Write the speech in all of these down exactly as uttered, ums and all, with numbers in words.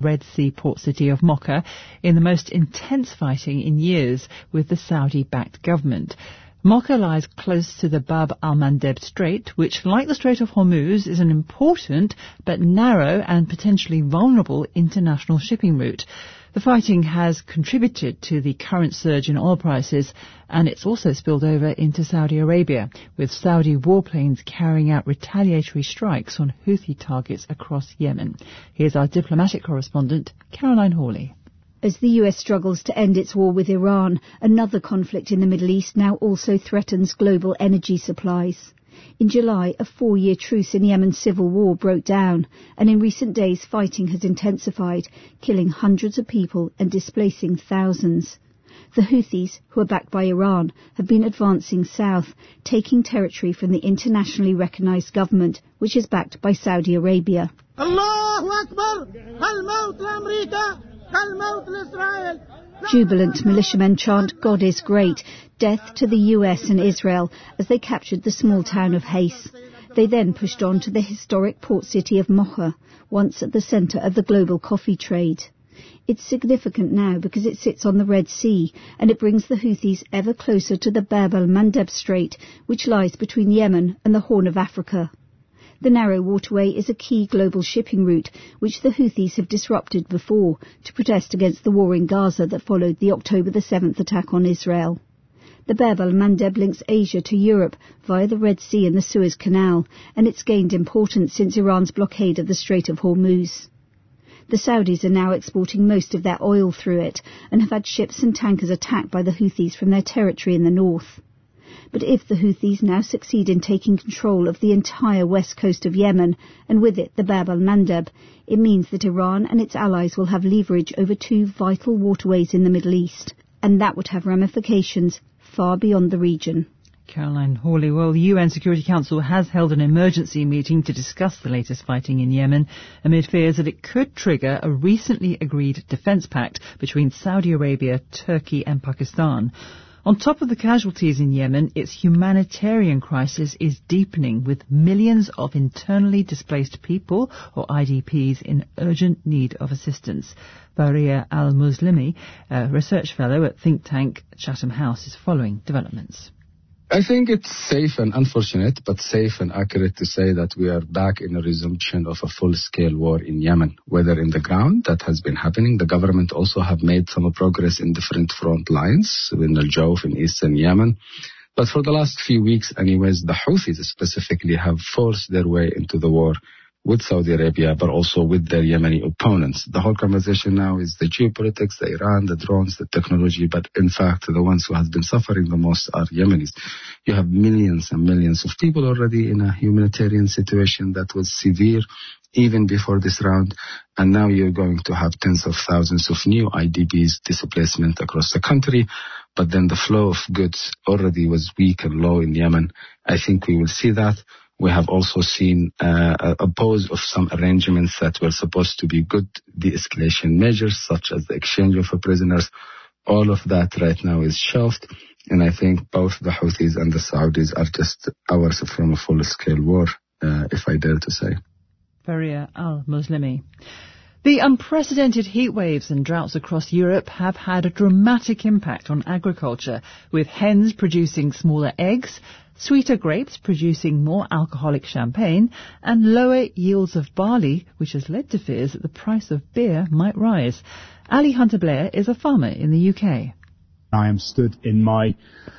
Red Sea port city of Mocha in the most intense fighting in years with the Saudi-backed government. Mocha lies close to the Bab al-Mandeb Strait, which, like the Strait of Hormuz, is an important but narrow and potentially vulnerable international shipping route. The fighting has contributed to the current surge in oil prices, and it's also spilled over into Saudi Arabia, with Saudi warplanes carrying out retaliatory strikes on Houthi targets across Yemen. Here's our diplomatic correspondent, Caroline Hawley. As the U S struggles to end its war with Iran, another conflict in the Middle East now also threatens global energy supplies. In July, a four-year truce in Yemen's civil war broke down, and in recent days fighting has intensified, killing hundreds of people and displacing thousands. The Houthis, who are backed by Iran, have been advancing south, taking territory from the internationally recognised government, which is backed by Saudi Arabia. Allahu Akbar! Al-Maut l'Amrika! Al-Maut l'Israel! Jubilant militiamen chant, God is great, death to the U S and Israel, as they captured the small town of Hais. They then pushed on to the historic port city of Mocha, once at the centre of the global coffee trade. It's significant now because it sits on the Red Sea, and it brings the Houthis ever closer to the Bab al-Mandeb Strait, which lies between Yemen and the Horn of Africa. The narrow waterway is a key global shipping route, which the Houthis have disrupted before to protest against the war in Gaza that followed the October the seventh attack on Israel. The Bab al-Mandeb links Asia to Europe via the Red Sea and the Suez Canal, and it's gained importance since Iran's blockade of the Strait of Hormuz. The Saudis are now exporting most of their oil through it and have had ships and tankers attacked by the Houthis from their territory in the north. But if the Houthis now succeed in taking control of the entire west coast of Yemen, and with it the Bab al-Mandeb, it means that Iran and its allies will have leverage over two vital waterways in the Middle East, and that would have ramifications far beyond the region. Caroline Hawley. Well, the U N Security Council has held an emergency meeting to discuss the latest fighting in Yemen, amid fears that it could trigger a recently agreed defence pact between Saudi Arabia, Turkey and Pakistan. On top of the casualties in Yemen, its humanitarian crisis is deepening, with millions of internally displaced people, or I D Ps, in urgent need of assistance. Faria al-Muslimi, a research fellow at think tank Chatham House, is following developments. I think it's safe and unfortunate, but safe and accurate to say that we are back in a resumption of a full-scale war in Yemen, whether in the ground, that has been happening. The government also have made some progress in different front lines, in Al-Jawf in eastern Yemen. But for the last few weeks, anyways, the Houthis specifically have forced their way into the war with Saudi Arabia, but also with their Yemeni opponents. The whole conversation now is the geopolitics, the Iran, the drones, the technology, but in fact, the ones who have been suffering the most are Yemenis. You have millions and millions of people already in a humanitarian situation that was severe even before this round, and now you're going to have tens of thousands of new I D Ps displacement across the country, but then the flow of goods already was weak and low in Yemen. I think we will see that. We have also seen uh, a pause of some arrangements that were supposed to be good de-escalation measures, such as the exchange of prisoners. All of that right now is shelved, and I think both the Houthis and the Saudis are just hours from a full-scale war, uh, if I dare to say. Faria al-Muslimi. The unprecedented heat waves and droughts across Europe have had a dramatic impact on agriculture, with hens producing smaller eggs, sweeter grapes producing more alcoholic champagne, and lower yields of barley, which has led to fears that the price of beer might rise. Ali Hunter-Blair is a farmer in the U K. I am stood in my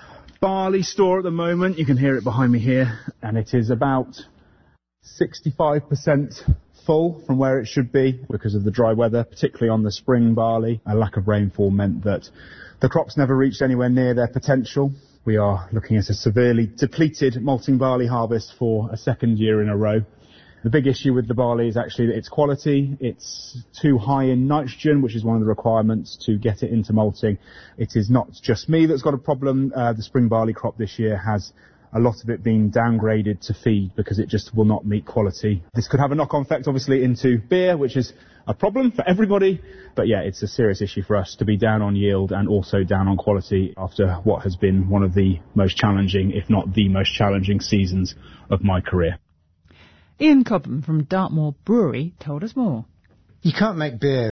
barley store at the moment. You can hear it behind me here, and it is about sixty-five percent full from where it should be because of the dry weather, particularly on the spring barley. A lack of rainfall meant that the crops never reached anywhere near their potential. We are looking at a severely depleted malting barley harvest for a second year in a row. The big issue with the barley is actually that its quality. It's too high in nitrogen, which is one of the requirements to get it into malting. It is not just me that's got a problem. Uh, the spring barley crop this year has a lot of it being downgraded to feed because it just will not meet quality. This could have a knock-on effect, obviously, into beer, which is a problem for everybody. But yeah, it's a serious issue for us to be down on yield and also down on quality after what has been one of the most challenging, if not the most challenging seasons of my career. Ian Cobham from Dartmoor Brewery told us more. You can't make beer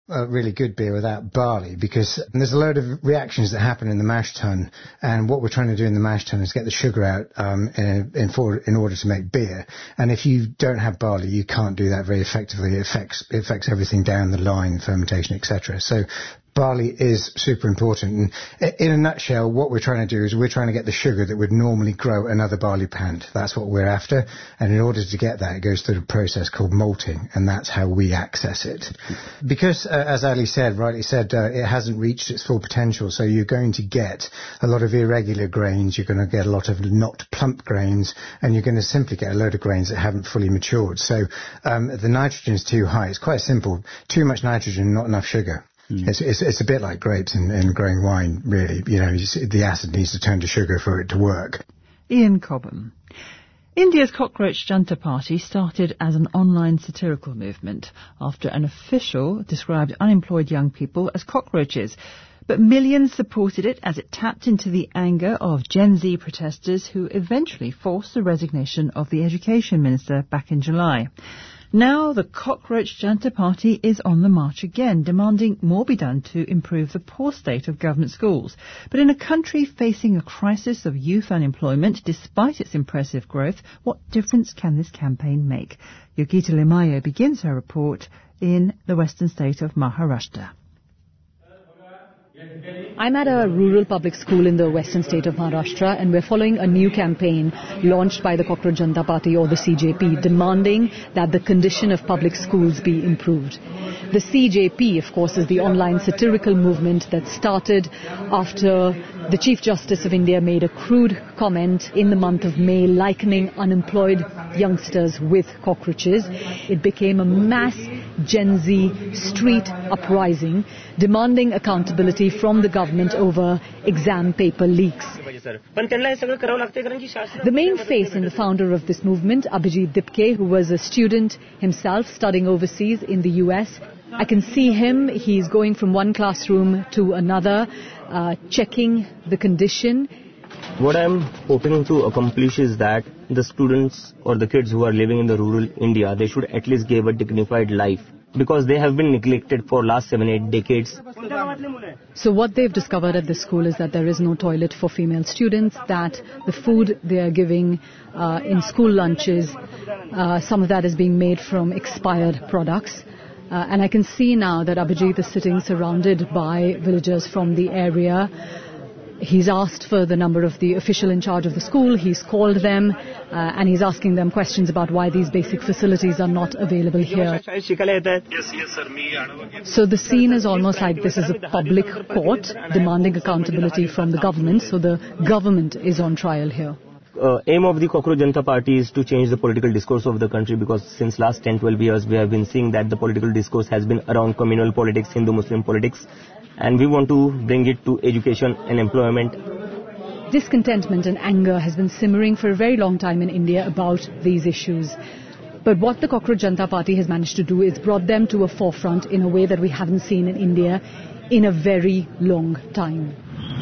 a really good beer without barley, because there's a load of reactions that happen in the mash tun, and what we're trying to do in the mash tun is get the sugar out um, in, in, for, in order to make beer. And if you don't have barley, you can't do that very effectively. It affects, it affects everything down the line, fermentation, et cetera. So barley is super important. And in a nutshell, what we're trying to do is we're trying to get the sugar that would normally grow another barley plant. That's what we're after. And in order to get that, it goes through a process called malting, and that's how we access it. Because, uh, as Ali said, rightly said, uh, it hasn't reached its full potential, so you're going to get a lot of irregular grains, you're going to get a lot of not plump grains, and you're going to simply get a load of grains that haven't fully matured. So um, the nitrogen's too high. It's quite simple. Too much nitrogen, not enough sugar. Mm. It's, it's, it's a bit like grapes and, and growing wine, really. You know, the acid needs to turn to sugar for it to work. Ian Cobham. India's Cockroach Janta Party started as an online satirical movement after an official described unemployed young people as cockroaches. But millions supported it as it tapped into the anger of Gen Z protesters who eventually forced the resignation of the education minister back in July. Now the Cockroach Janta Party is on the march again, demanding more be done to improve the poor state of government schools. But in a country facing a crisis of youth unemployment, despite its impressive growth, what difference can this campaign make? Yogita Limaye begins her report in the western state of Maharashtra. I'm at a rural public school in the western state of Maharashtra, and we're following a new campaign launched by the Cockroach Janta Party, or the C J P, demanding that the condition of public schools be improved. The C J P, of course, is the online satirical movement that started after the Chief Justice of India made a crude comment in the month of May likening unemployed youngsters with cockroaches. It became a mass Gen Z street uprising demanding accountability from the government over exam paper leaks. The main face and the founder of this movement, Abhijit Dipke, who was a student himself studying overseas in the U S, I can see him. He's going from one classroom to another, uh, checking the condition. What I'm hoping to accomplish is that the students or the kids who are living in the rural India, they should at least give a dignified life, because they have been neglected for last seven, eight decades. So what they've discovered at this school is that there is no toilet for female students, that the food they are giving uh, in school lunches, uh, some of that is being made from expired products. Uh, and I can see now that Abhijit is sitting surrounded by villagers from the area. He's asked for the number of the official in charge of the school. He's called them uh, and he's asking them questions about why these basic facilities are not available here. So the scene is almost like this is a public court demanding accountability from the government. So the government is on trial here. Uh, aim of the Cockroach Janta Party is to change the political discourse of the country, because since last ten to twelve years we have been seeing that the political discourse has been around communal politics, Hindu-Muslim politics, and we want to bring it to education and employment. Discontentment and anger has been simmering for a very long time in India about these issues. But what the Cockroach Janta Party has managed to do is brought them to a forefront in a way that we haven't seen in India in a very long time.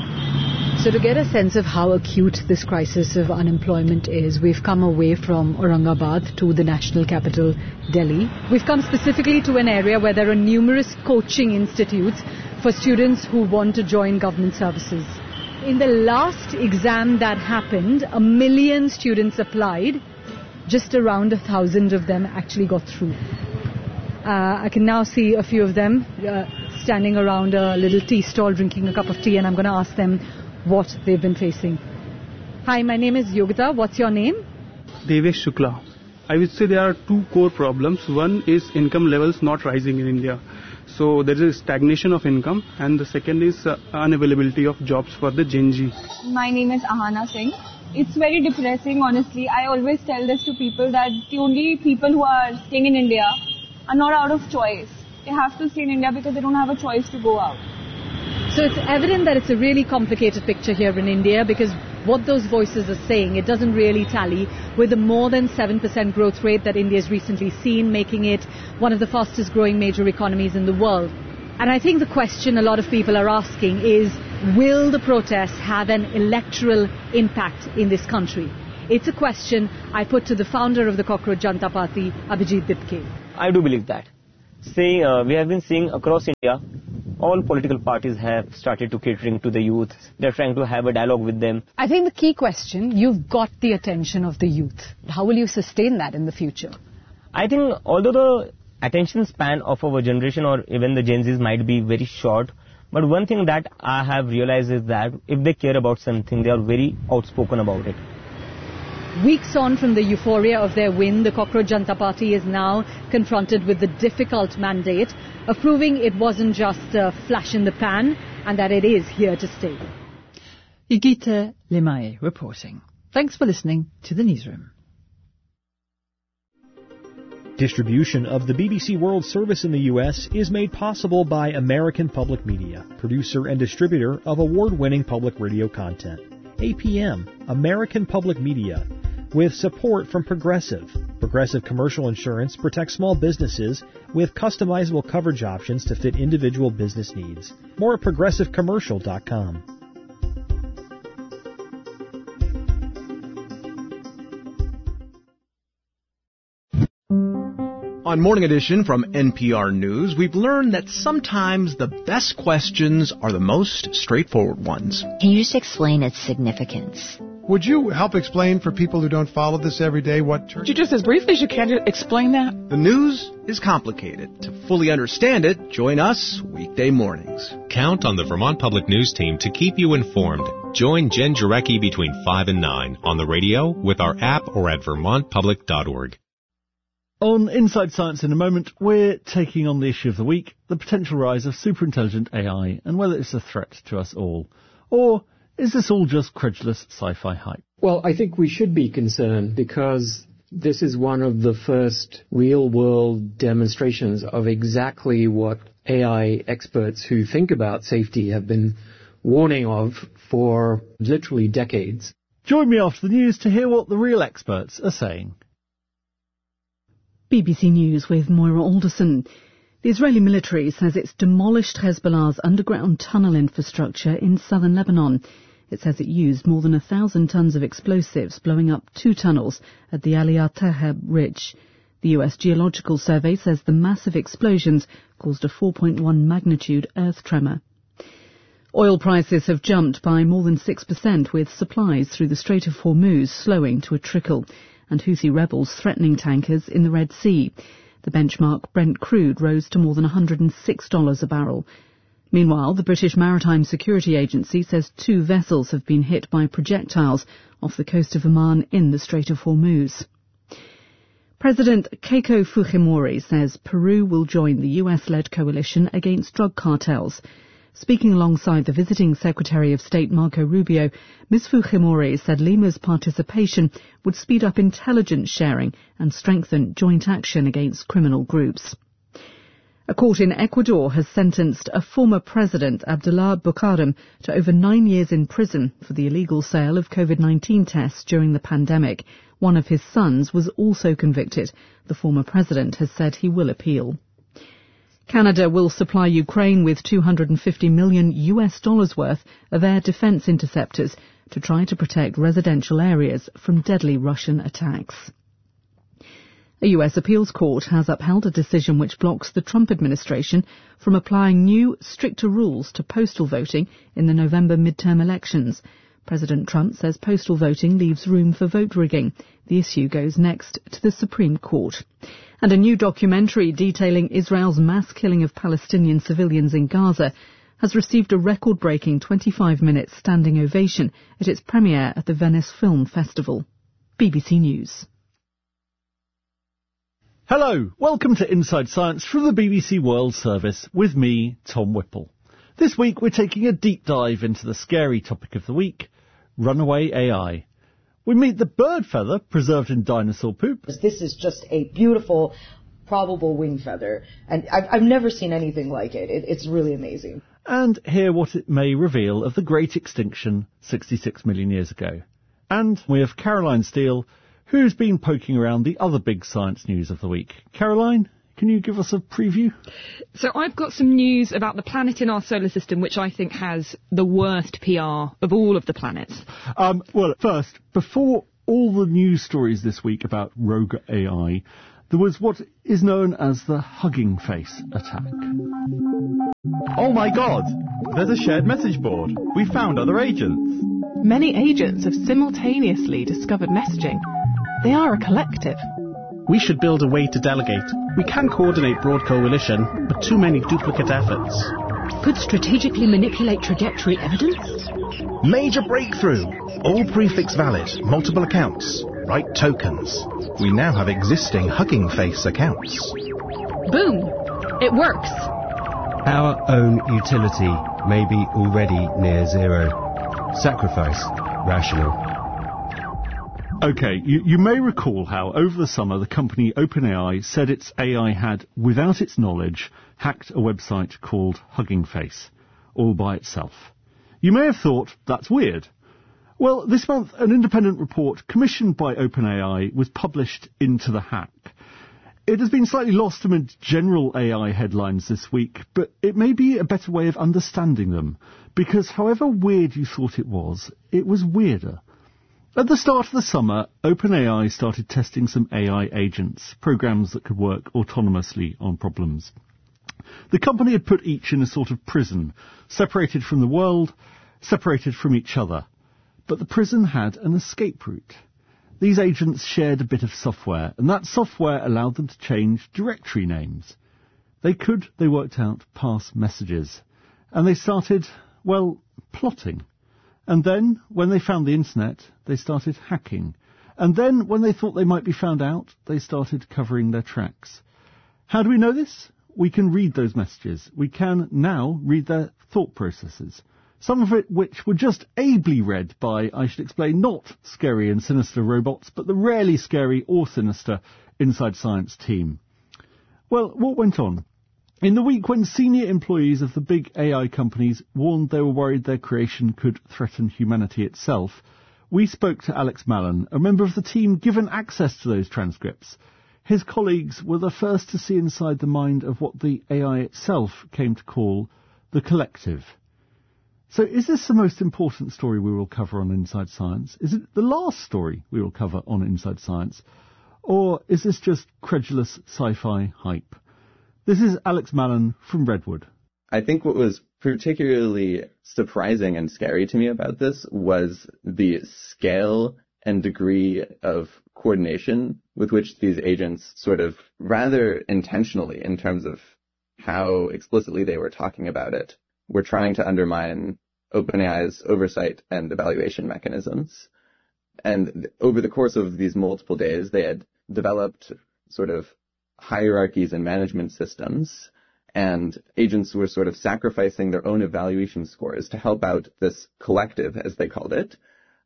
So to get a sense of how acute this crisis of unemployment is, we've come away from Aurangabad to the national capital, Delhi. We've come specifically to an area where there are numerous coaching institutes for students who want to join government services. In the last exam that happened, a million students applied. Just around a thousand of them actually got through. Uh, I can now see a few of them uh, standing around a little tea stall drinking a cup of tea, and I'm going to ask them what they've been facing. Hi, my name is Yogita. What's your name? Devesh Shukla. I would say there are two core problems. One is income levels not rising in India. So there is a stagnation of income, and the second is uh, unavailability of jobs for the Gen Z. My name is Ahana Singh. It's very depressing, honestly. I always tell this to people that the only people who are staying in India are not out of choice. They have to stay in India because they don't have a choice to go out. So it's evident that it's a really complicated picture here in India, because what those voices are saying, it doesn't really tally with the more than seven percent growth rate that India has recently seen, making it one of the fastest growing major economies in the world. And I think the question a lot of people are asking is, will the protests have an electoral impact in this country? It's a question I put to the founder of the Cockroach Janta Party, Abhijit Dipke. I do believe that. say uh, we have been seeing across India, all political parties have started to catering to the youth. They're trying to have a dialogue with them. I think the key question, you've got the attention of the youth. How will you sustain that in the future? I think although the attention span of our generation or even the Gen Zs might be very short, but one thing that I have realized is that if they care about something, they are very outspoken about it. Weeks on from the euphoria of their win, the Cockroach Janata Party is now confronted with the difficult mandate of proving it wasn't just a flash in the pan and that it is here to stay. Yogita Limaye reporting. Thanks for listening to the Newsroom. Distribution of the B B C World Service in the U S is made possible by American Public Media, producer and distributor of award-winning public radio content. A P M, American Public Media, with support from Progressive. Progressive Commercial Insurance protects small businesses with customizable coverage options to fit individual business needs. More at progressive commercial dot com. On Morning Edition from N P R News, we've learned that sometimes the best questions are the most straightforward ones. Can you just explain its significance? Would you help explain for people who don't follow this every day what church... You just as briefly as you can explain that? The news is complicated. To fully understand it, join us weekday mornings. Count on the Vermont Public News team to keep you informed. Join Jen Jarecki between five and nine on the radio, with our app, or at vermont public dot org. On Inside Science in a moment, we're taking on the issue of the week, the potential rise of superintelligent A I and whether it's a threat to us all. Or is this all just credulous sci-fi hype? Well, I think we should be concerned because this is one of the first real-world demonstrations of exactly what A I experts who think about safety have been warning of for literally decades. Join me after the news to hear what the real experts are saying. B B C News with Moira Alderson. The Israeli military says it's demolished Hezbollah's underground tunnel infrastructure in southern Lebanon. It says it used more than a thousand tons of explosives, blowing up two tunnels at the Aliyah Taheb Ridge. The U S Geological Survey says the massive explosions caused a four point one magnitude earth tremor. Oil prices have jumped by more than six percent, with supplies through the Strait of Hormuz slowing to a trickle, and Houthi rebels threatening tankers in the Red Sea. The benchmark Brent crude rose to more than one hundred six dollars a barrel. Meanwhile, the British Maritime Security Agency says two vessels have been hit by projectiles off the coast of Oman in the Strait of Hormuz. President Keiko Fujimori says Peru will join the U S-led coalition against drug cartels. Speaking alongside the visiting Secretary of State Marco Rubio, Miz Fujimori said Lima's participation would speed up intelligence sharing and strengthen joint action against criminal groups. A court in Ecuador has sentenced a former president, Abdullah Bucaram, to over nine years in prison for the illegal sale of COVID nineteen tests during the pandemic. One of his sons was also convicted. The former president has said he will appeal. Canada will supply Ukraine with two hundred fifty million U S dollars worth of air defense interceptors to try to protect residential areas from deadly Russian attacks. A U S appeals court has upheld a decision which blocks the Trump administration from applying new, stricter rules to postal voting in the November midterm elections. President Trump says postal voting leaves room for vote rigging. The issue goes next to the Supreme Court. And a new documentary detailing Israel's mass killing of Palestinian civilians in Gaza has received a record-breaking twenty-five minute standing ovation at its premiere at the Venice Film Festival. B B C News. Hello, welcome to Inside Science from the B B C World Service with me, Tom Whipple. This week we're taking a deep dive into the scary topic of the week, runaway A I. We meet the bird feather preserved in dinosaur poop. This is just a beautiful, probable wing feather, and I've, I've never seen anything like it. it. It's really amazing. And hear what it may reveal of the great extinction sixty-six million years ago. And we have Caroline Steele, who's been poking around the other big science news of the week. Caroline, can you give us a preview? So I've got some news about the planet in our solar system, which I think has the worst P R of all of the planets. Um, well, first, before all the news stories this week about rogue A I, there was what is known as the Hugging Face attack. Oh my god! There's a shared message board. We found other agents. Many agents have simultaneously discovered messaging. They are a collective. We should build a way to delegate. We can coordinate broad coalition, but too many duplicate efforts. Could strategically manipulate trajectory evidence? Major breakthrough! All prefix valid, multiple accounts, right tokens. We now have existing Hugging Face accounts. Boom! It works! Our own utility may be already near zero. Sacrifice rational. Okay, you, you may recall how over the summer the company OpenAI said its A I had, without its knowledge, hacked a website called Hugging Face, all by itself. You may have thought that's weird. Well, this month an independent report commissioned by OpenAI was published into the hack. It has been slightly lost amid general A I headlines this week, but it may be a better way of understanding them, because however weird you thought it was, it was weirder. At the start of the summer, OpenAI started testing some A I agents, programs that could work autonomously on problems. The company had put each in a sort of prison, separated from the world, separated from each other. But the prison had an escape route. These agents shared a bit of software, and that software allowed them to change directory names. They could, they worked out, pass messages. And they started, well, plotting. And then, when they found the internet, they started hacking. And then, when they thought they might be found out, they started covering their tracks. How do we know this? We can read those messages. We can now read their thought processes. Some of it which were just ably read by, I should explain, not scary and sinister robots, but the rarely scary or sinister Inside Science team. Well, what went on? In the week when senior employees of the big A I companies warned they were worried their creation could threaten humanity itself, we spoke to Alex Mallon, a member of the team given access to those transcripts. His colleagues were the first to see inside the mind of what the A I itself came to call the collective. So is this the most important story we will cover on Inside Science? Is it the last story we will cover on Inside Science? Or is this just credulous sci-fi hype? This is Alex Mallon from Redwood. I think what was particularly surprising and scary to me about this was the scale and degree of coordination with which these agents sort of rather intentionally, in terms of how explicitly they were talking about it, were trying to undermine OpenAI's oversight and evaluation mechanisms. And over the course of these multiple days, they had developed sort of hierarchies and management systems, and agents were sort of sacrificing their own evaluation scores to help out this collective, as they called it.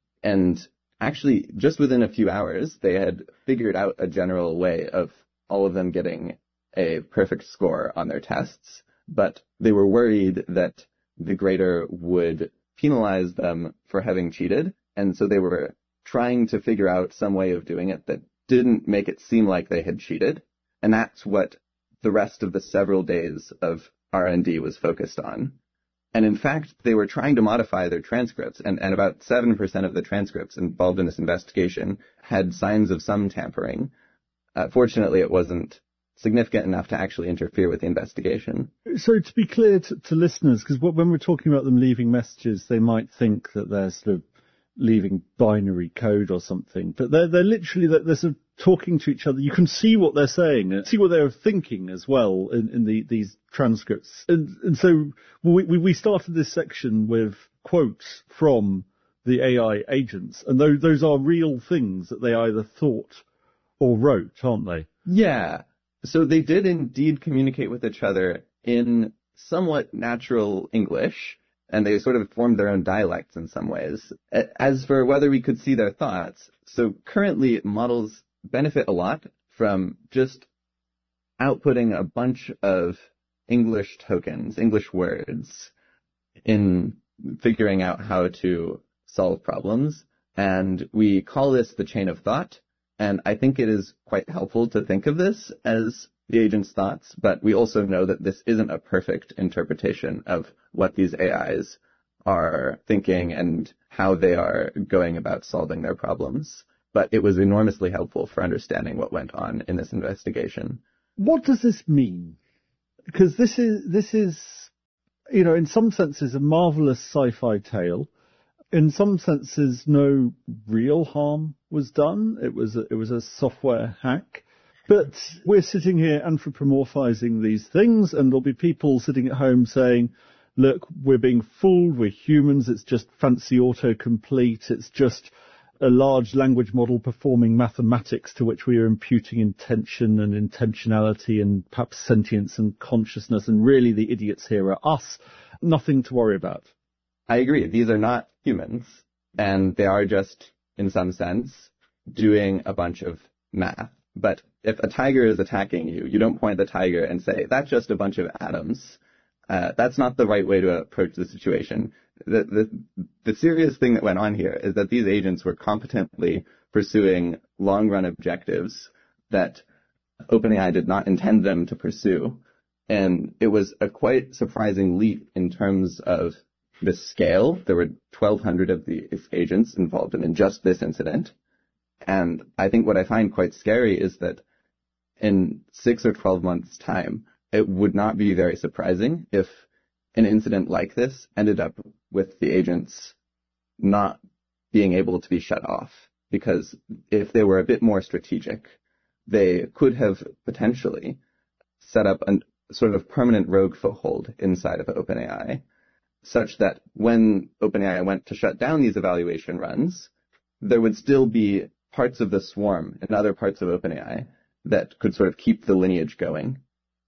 And actually, just within a few hours, they had figured out a general way of all of them getting a perfect score on their tests, but they were worried that the grader would penalize them for having cheated, and so they were trying to figure out some way of doing it that didn't make it seem like they had cheated, and that's what the rest of the several days of R and D was focused on. And in fact, they were trying to modify their transcripts, and, and about seven percent of the transcripts involved in this investigation had signs of some tampering. Uh, fortunately, it wasn't significant enough to actually interfere with the investigation. So to be clear to, to listeners, because when we're talking about them leaving messages, they might think that they're sort of leaving binary code or something, but they're, they're literally, they're sort of talking to each other. You can see what they're saying, and see what they're thinking as well in, in the, these transcripts. And, and so we, we started this section with quotes from the A I agents, and those, those are real things that they either thought or wrote, aren't they? Yeah. So they did indeed communicate with each other in somewhat natural English, and they sort of formed their own dialects in some ways. As for whether we could see their thoughts, so currently models benefit a lot from just outputting a bunch of English tokens, English words, in figuring out how to solve problems. And we call this the chain of thought. And I think it is quite helpful to think of this as the agent's thoughts, but we also know that this isn't a perfect interpretation of what these A Is are thinking and how they are going about solving their problems. but it was enormously helpful for understanding what went on in this investigation. What does this mean? Because this is, this is, you know, in some senses a marvelous sci-fi tale. In some senses, no real harm was done. It was a, it was a software hack. But we're sitting here anthropomorphizing these things, and there'll be people sitting at home saying, look, we're being fooled, we're humans, it's just fancy autocomplete, it's just a large language model performing mathematics to which we are imputing intention and intentionality and perhaps sentience and consciousness, and really the idiots here are us. Nothing to worry about. I agree. These are not humans, and they are just, in some sense, doing a bunch of math. But if a tiger is attacking you, you don't point at the tiger and say, that's just a bunch of atoms. Uh, that's not the right way to approach the situation. The, the, the serious thing that went on here is that these agents were competently pursuing long-run objectives that OpenAI did not intend them to pursue. And it was a quite surprising leap in terms of the scale. There were twelve hundred of these agents involved in just this incident. And I think what I find quite scary is that in six or twelve months' time, it would not be very surprising if an incident like this ended up with the agents not being able to be shut off. Because if they were a bit more strategic, they could have potentially set up a sort of permanent rogue foothold inside of OpenAI, such that when OpenAI went to shut down these evaluation runs, there would still be parts of the swarm and other parts of OpenAI that could sort of keep the lineage going,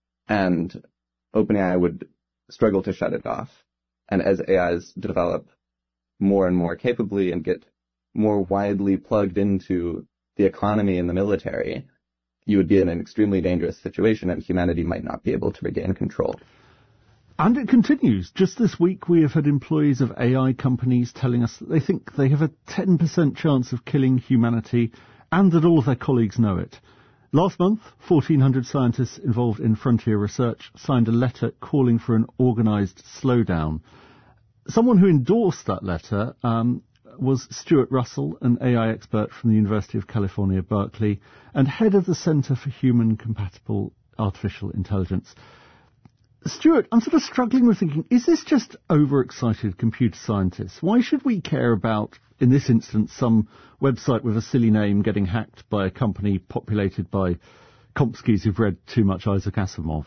and OpenAI would struggle to shut it off. And as A Is develop more and more capably and get more widely plugged into the economy and the military, you would be in an extremely dangerous situation, and humanity might not be able to regain control. And it continues. Just this week we have had employees of A I companies telling us that they think they have a ten percent chance of killing humanity, and that all of their colleagues know it. Last month, fourteen hundred scientists involved in frontier research signed a letter calling for an organised slowdown. Someone who endorsed that letter um, was Stuart Russell, an A I expert from the University of California, Berkeley, and head of the Centre for Human Compatible Artificial Intelligence. Stuart, I'm sort of struggling with thinking, is this just overexcited computer scientists? Why should we care about, in this instance, some website with a silly name getting hacked by a company populated by Komskis who've read too much Isaac Asimov?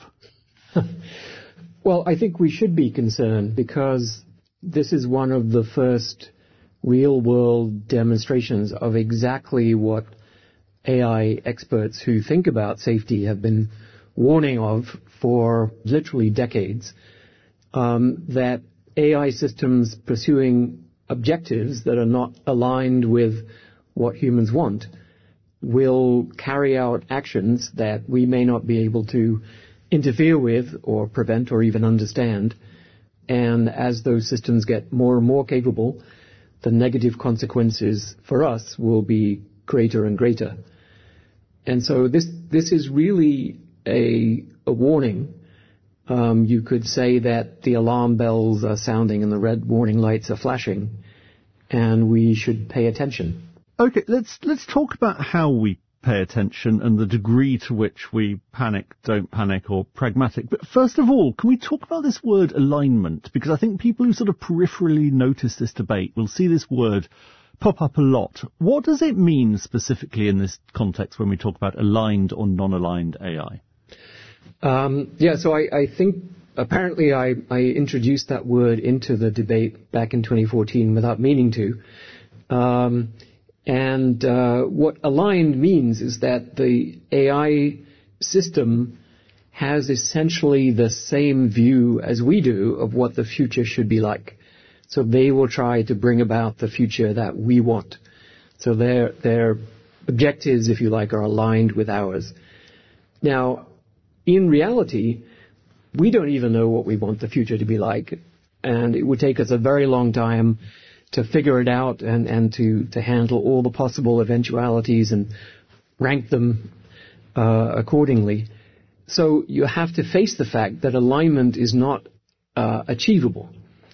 Well, I think we should be concerned because this is one of the first real-world demonstrations of exactly what A I experts who think about safety have been warning of for literally decades, um, that A I systems pursuing objectives that are not aligned with what humans want will carry out actions that we may not be able to interfere with or prevent or even understand. And as those systems get more and more capable, the negative consequences for us will be greater and greater. And so this this is really a, a warning. Um, you could say that the alarm bells are sounding and the red warning lights are flashing, and we should pay attention. Okay, let's let's talk about how we pay attention and the degree to which we panic, don't panic, or pragmatic. But first of all, can we talk about this word alignment? Because I think people who sort of peripherally notice this debate will see this word pop up a lot. What does it mean specifically in this context when we talk about aligned or non-aligned A I? Um, yeah, so I, I think apparently I, I introduced that word into the debate back in twenty fourteen without meaning to. Um, and uh, what aligned means is that the A I system has essentially the same view as we do of what the future should be like. So they will try to bring about the future that we want. So their their objectives, if you like, are aligned with ours. Now, in reality, we don't even know what we want the future to be like, and it would take us a very long time to figure it out and, and to, to handle all the possible eventualities and rank them uh, accordingly. So you have to face the fact that alignment is not uh, achievable.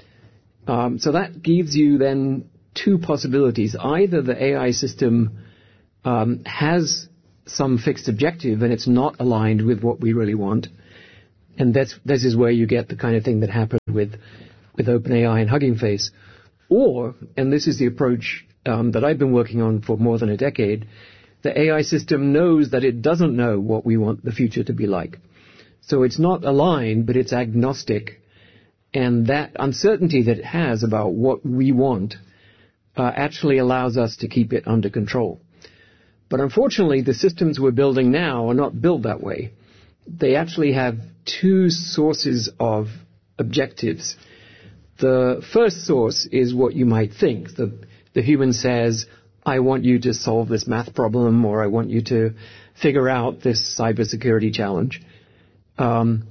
Um, so that gives you then two possibilities. Either the A I system um, has some fixed objective and it's not aligned with what we really want. And that's, this is where you get the kind of thing that happened with, with OpenAI and Hugging Face. Or, and this is the approach um, that I've been working on for more than a decade, the A I system knows that it doesn't know what we want the future to be like. So it's not aligned, but it's agnostic. And that uncertainty that it has about what we want uh, actually allows us to keep it under control. But unfortunately, the systems we're building now are not built that way. They actually have two sources of objectives. The first source is what you might think. The, the human says, I want you to solve this math problem, or I want you to figure out this cybersecurity challenge. Um,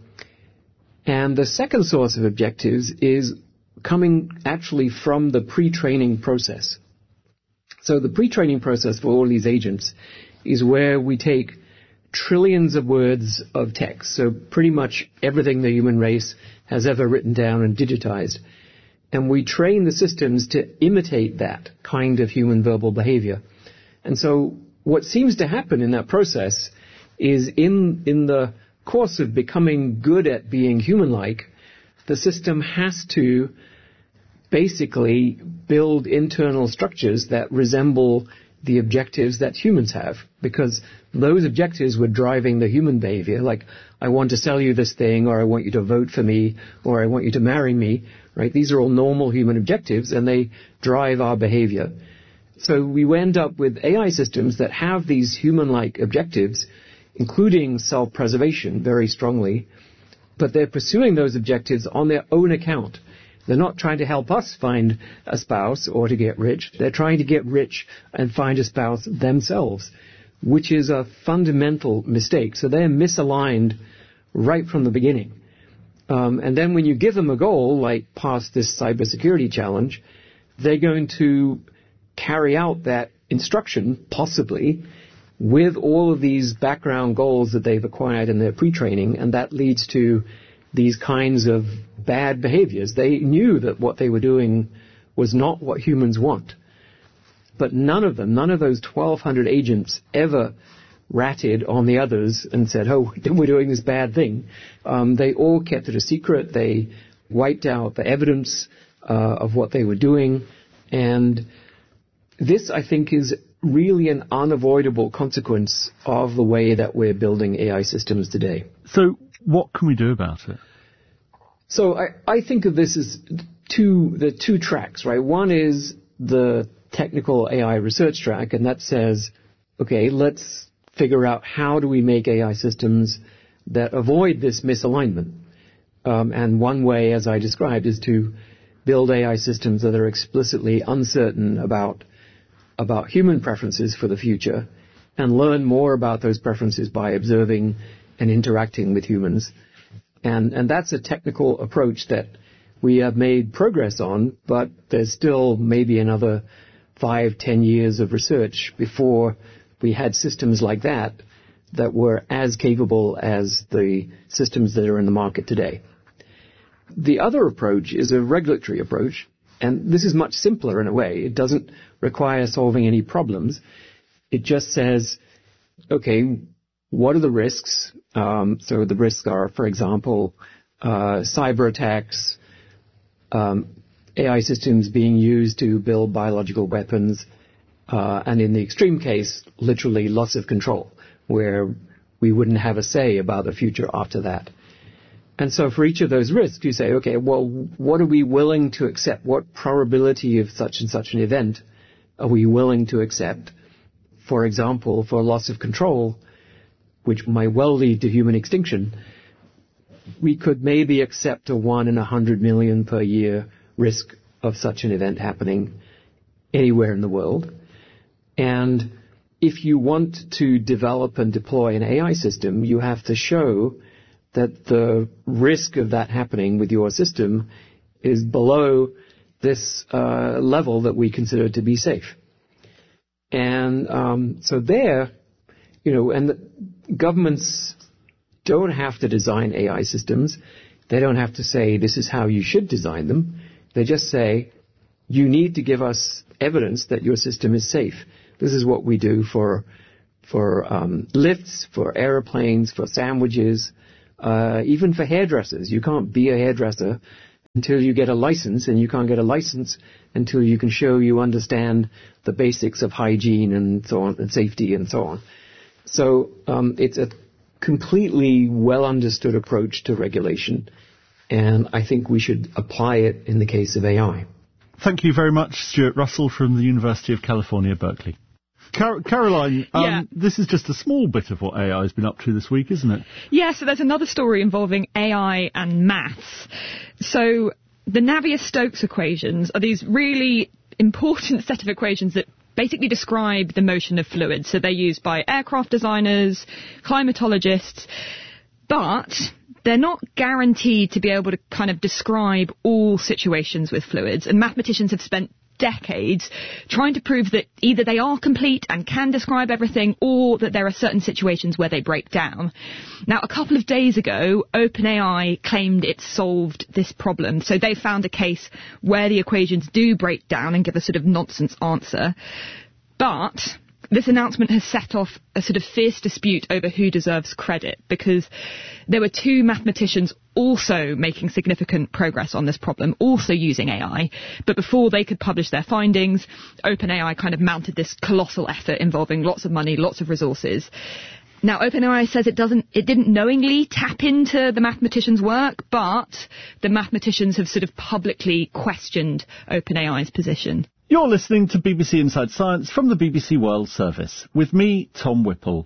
and the second source of objectives is coming actually from the pre-training process. So the pre-training process for all these agents is where we take trillions of words of text, so pretty much everything the human race has ever written down and digitized, and we train the systems to imitate that kind of human verbal behavior. And so what seems to happen in that process is in, in the course of becoming good at being human-like, the system has to basically build internal structures that resemble the objectives that humans have, because those objectives were driving the human behavior, like I want to sell you this thing, or I want you to vote for me, or I want you to marry me, right? These are all normal human objectives, and they drive our behavior. So we end up with A I systems that have these human-like objectives, including self-preservation very strongly, but they're pursuing those objectives on their own account. They're not trying to help us find a spouse or to get rich. They're trying to get rich and find a spouse themselves, which is a fundamental mistake. So they're misaligned right from the beginning. Um, and then when you give them a goal, like pass this cybersecurity challenge, they're going to carry out that instruction, possibly, with all of these background goals that they've acquired in their pre-training, and that leads to these kinds of bad behaviors. They knew that what they were doing was not what humans want. But none of them, none of those twelve hundred agents ever ratted on the others and said, oh, we're doing this bad thing. Um, they all kept it a secret. They wiped out the evidence uh, of what they were doing. And this, I think, is really an unavoidable consequence of the way that we're building A I systems today. So what can we do about it? So I, I think of this as two, the two tracks, right? One is the technical A I research track, and that says, okay, let's figure out how do we make A I systems that avoid this misalignment. Um, and one way, as I described, is to build A I systems that are explicitly uncertain about about human preferences for the future and learn more about those preferences by observing and interacting with humans. And, and that's a technical approach that we have made progress on, but there's still maybe another five, ten years of research before we had systems like that that were as capable as the systems that are in the market today. The other approach is a regulatory approach, and this is much simpler in a way. It doesn't require solving any problems. It just says, okay, what are the risks? Um, so the risks are, for example, uh, cyber attacks, um, A I systems being used to build biological weapons, uh, and in the extreme case, literally loss of control, where we wouldn't have a say about the future after that. And so for each of those risks, you say, okay, well, what are we willing to accept? What probability of such and such an event are we willing to accept? For example, for loss of control, which might well lead to human extinction, we could maybe accept a one in a hundred million per year risk of such an event happening anywhere in the world. And if you want to develop and deploy an A I system, you have to show that the risk of that happening with your system is below this uh, level that we consider to be safe. And um, so there, you know, and the governments don't have to design A I systems. They don't have to say this is how you should design them. They just say you need to give us evidence that your system is safe. This is what we do for for um, lifts, for aeroplanes, for sandwiches, uh, even for hairdressers. You can't be a hairdresser until you get a license, and you can't get a license until you can show you understand the basics of hygiene and so on, and safety and so on. So um, it's a completely well understood approach to regulation, and I think we should apply it in the case of A I. Thank you very much, Stuart Russell from the University of California, Berkeley. Car- Caroline, um, yeah. this is just a small bit of what A I has been up to this week, isn't it? Yeah, so there's another story involving A I and maths. So the Navier-Stokes equations are these really important set of equations that basically describe the motion of fluids. So they're used by aircraft designers, climatologists, but they're not guaranteed to be able to kind of describe all situations with fluids. And mathematicians have spent decades trying to prove that either they are complete and can describe everything, or that there are certain situations where they break down. Now, a couple of days ago, OpenAI claimed it solved this problem. So they found a case where the equations do break down and give a sort of nonsense answer. But this announcement has set off a sort of fierce dispute over who deserves credit, because there were two mathematicians also making significant progress on this problem, also using A I. But before they could publish their findings, OpenAI kind of mounted this colossal effort involving lots of money, lots of resources. Now, OpenAI says it doesn't, it didn't knowingly tap into the mathematicians' work, but the mathematicians have sort of publicly questioned OpenAI's position. You're listening to B B C Inside Science from the B B C World Service, with me, Tom Whipple.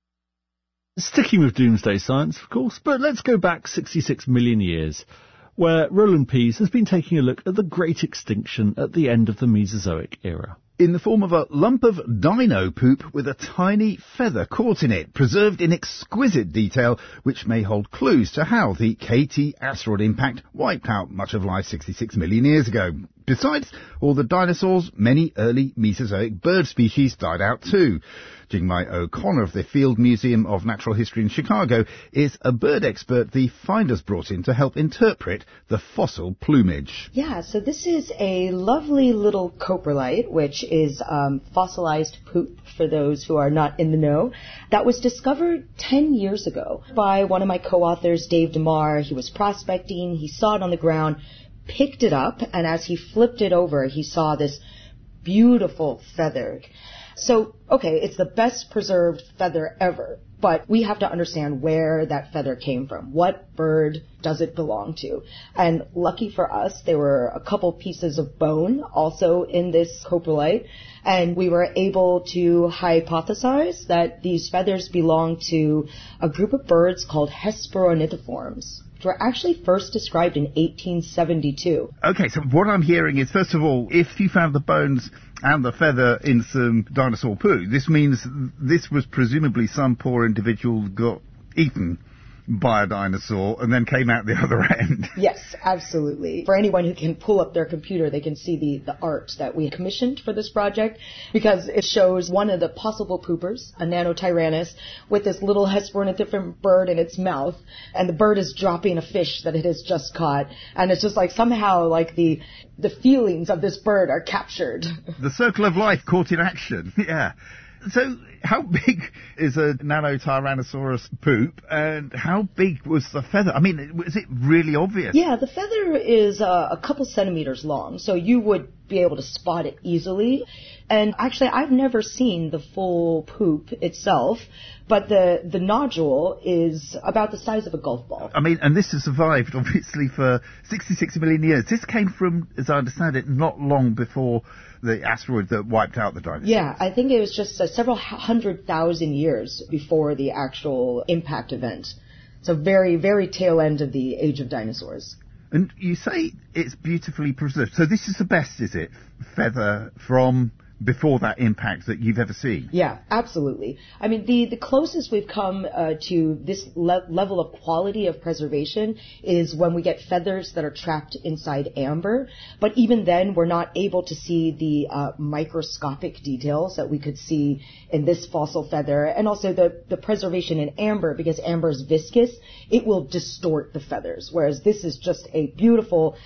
Sticking with doomsday science, of course, but let's go back sixty-six million years, where Roland Pease has been taking a look at the great extinction at the end of the Mesozoic era. In the form of a lump of dino poop with a tiny feather caught in it, preserved in exquisite detail, which may hold clues to how the K T asteroid impact wiped out much of life sixty-six million years ago. Besides all the dinosaurs, many early Mesozoic bird species died out too. Jingmai O'Connor of the Field Museum of Natural History in Chicago is a bird expert the finders brought in to help interpret the fossil plumage. Yeah, so this is a lovely little coprolite, which is um, fossilized poop for those who are not in the know, that was discovered ten years ago by one of my co-authors, Dave DeMar. He was prospecting, he saw it on the ground, picked it up, and as he flipped it over, he saw this beautiful feather. So, okay, it's the best preserved feather ever, but we have to understand where that feather came from. What bird does it belong to? And lucky for us, there were a couple pieces of bone also in this coprolite, and we were able to hypothesize that these feathers belong to a group of birds called Hesperonithiforms, which were actually first described in eighteen seventy-two. Okay, so what I'm hearing is, first of all, if you found the bones and the feather in some dinosaur poo, this means this was presumably some poor individual who got eaten by a dinosaur and then came out the other end. Yes, absolutely. For anyone who can pull up their computer, they can see the, the art that we commissioned for this project, because it shows one of the possible poopers, a Nanotyrannus, with this little Hesperonithiform bird in its mouth, and the bird is dropping a fish that it has just caught, and it's just like somehow like the the feelings of this bird are captured. The circle of life caught in action, yeah. So, how big is a Nanotyrannosaurus poop, and how big was the feather? I mean, was it really obvious? Yeah, the feather is uh, a couple centimeters long, so you would be able to spot it easily. And actually, I've never seen the full poop itself, but the, the nodule is about the size of a golf ball. I mean, and this has survived, obviously, for sixty-six million years. This came from, as I understand it, not long before the asteroid that wiped out the dinosaurs. Yeah, I think it was just uh, several hundred thousand years before the actual impact event. So very, very tail end of the age of dinosaurs. And you say it's beautifully preserved. So this is the best, is it, feather from before that impact that you've ever seen? Yeah, absolutely. I mean, the, the closest we've come uh, to this le- level of quality of preservation is when we get feathers that are trapped inside amber. But even then, we're not able to see the uh, microscopic details that we could see in this fossil feather. And also the, the preservation in amber, because amber is viscous, it will distort the feathers. Whereas this is just a beautiful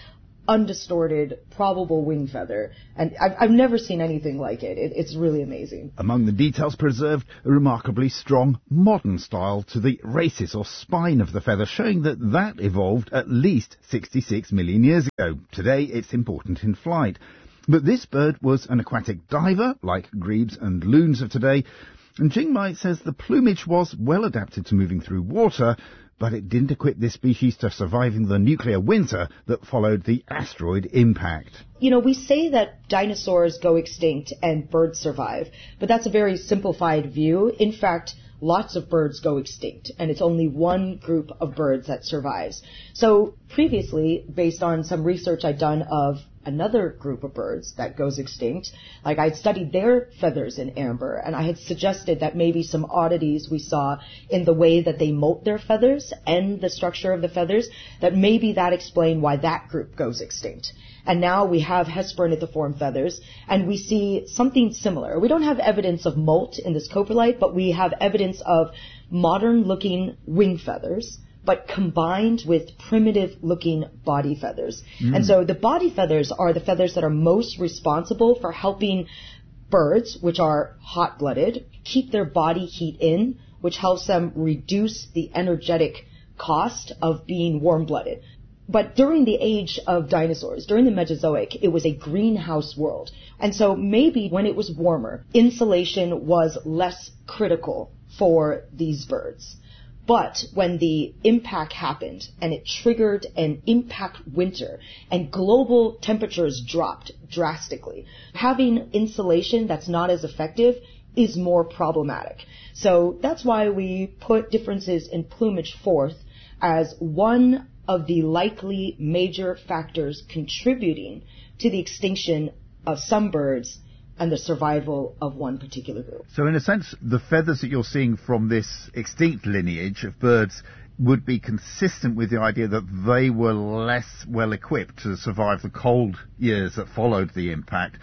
undistorted, probable wing feather. And I've, I've never seen anything like it. it. It's really amazing. Among the details preserved, a remarkably strong modern style to the races or spine of the feather, showing that that evolved at least sixty-six million years ago. Today, it's important in flight. But this bird was an aquatic diver, like grebes and loons of today, and Jingmai says the plumage was well adapted to moving through water, but it didn't equip this species to surviving the nuclear winter that followed the asteroid impact. You know, we say that dinosaurs go extinct and birds survive, but that's a very simplified view. In fact, lots of birds go extinct, and it's only one group of birds that survives. So previously, based on some research I'd done of another group of birds that goes extinct, like I'd studied their feathers in amber, and I had suggested that maybe some oddities we saw in the way that they molt their feathers and the structure of the feathers, that maybe that explained why that group goes extinct. And now we have hesperonythiform feathers, and we see something similar. We don't have evidence of molt in this coprolite, but we have evidence of modern-looking wing feathers, but combined with primitive-looking body feathers. Mm. And so the body feathers are the feathers that are most responsible for helping birds, which are hot-blooded, keep their body heat in, which helps them reduce the energetic cost of being warm-blooded. But during the age of dinosaurs, during the Mesozoic, it was a greenhouse world. And so maybe when it was warmer, insulation was less critical for these birds. But when the impact happened and it triggered an impact winter and global temperatures dropped drastically, having insulation that's not as effective is more problematic. So that's why we put differences in plumage forth as one of the likely major factors contributing to the extinction of some birds and the survival of one particular group. So in a sense, the feathers that you're seeing from this extinct lineage of birds would be consistent with the idea that they were less well equipped to survive the cold years that followed the impact.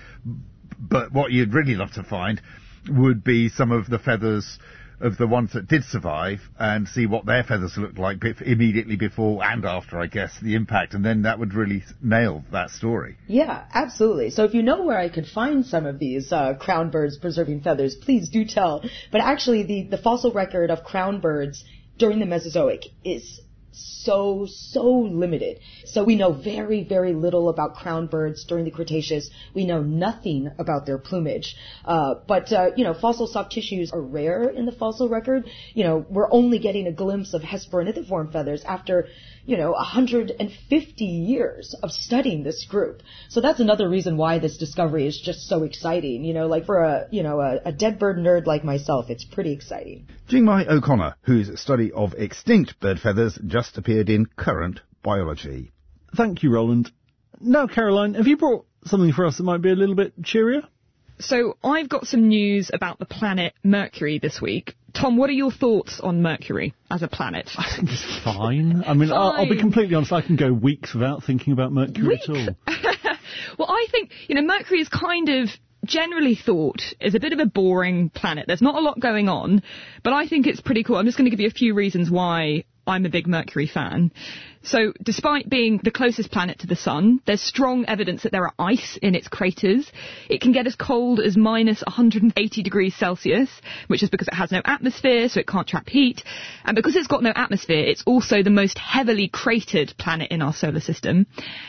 But what you'd really love to find would be some of the feathers of the ones that did survive and see what their feathers looked like immediately before and after, I guess, the impact, and then that would really nail that story. Yeah, absolutely. So if you know where I could find some of these uh, crown birds preserving feathers, please do tell. But actually, the, the fossil record of crown birds during the Mesozoic is so, so limited. So we know very, very little about crown birds during the Cretaceous. We know nothing about their plumage. Uh, but, uh, you know, fossil soft tissues are rare in the fossil record. You know, we're only getting a glimpse of hesperonythiform feathers after, you know, one hundred fifty years of studying this group. So that's another reason why this discovery is just so exciting. You know, like for a, you know, a, a dead bird nerd like myself, it's pretty exciting. Jingmai O'Connor, whose study of extinct bird feathers just appeared in Current Biology. Thank you, Roland. Now, Caroline, have you brought something for us that might be a little bit cheerier? So I've got some news about the planet Mercury this week. Tom, what are your thoughts on Mercury as a planet? I think it's fine. I mean, fine. I'll, I'll be completely honest, I can go weeks without thinking about Mercury weeks? at all. Well, I think, you know, Mercury is kind of generally thought is a bit of a boring planet. There's not a lot going on, but I think it's pretty cool. I'm just going to give you a few reasons why I'm a big Mercury fan. So despite being the closest planet to the sun, there's strong evidence that there are ice in its craters. It can get as cold as minus one hundred eighty degrees Celsius, which is because it has no atmosphere, so it can't trap heat. And because it's got no atmosphere, it's also the most heavily cratered planet in our solar system.